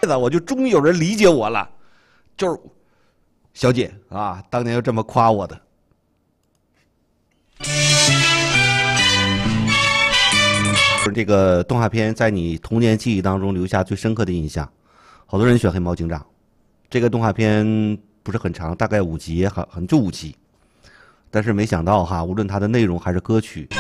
子，我就终于有人理解我了，就是小姐啊，当年就这么夸我的。这个动画片在你童年记忆当中留下最深刻的印象，好多人选《黑猫警长》。这个动画片不是很长，大概5集，就5集。但是没想到哈，无论它的内容还是歌曲，